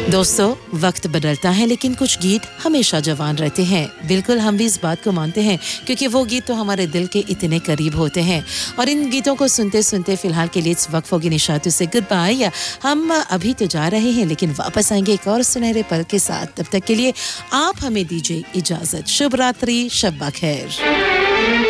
दोस्तों, वक्त बदलता है लेकिन कुछ गीत हमेशा जवान रहते हैं। बिल्कुल हम भी इस बात को मानते हैं क्योंकि वो गीत तो हमारे दिल के इतने करीब होते हैं। और इन गीतों को सुनते सुनते फिलहाल के लिए इस वक्त होगी निशातों से गुड बाय। हम अभी तो जा रहे हैं लेकिन वापस आएंगे एक और सुनहरे पल के साथ। तब तक के लिए आप हमें दीजिए इजाजत। शुभ रात्रि, शब बखैर।